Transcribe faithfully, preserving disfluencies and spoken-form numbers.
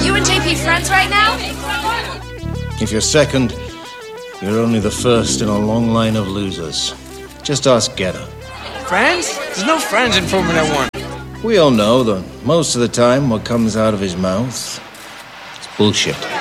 you and J P friends right now? If you're second, you're only the first in a long line of losers. Just ask Getter. Friends? There's no friends in Formula One. We all know that most of the time what comes out of his mouth is bullshit.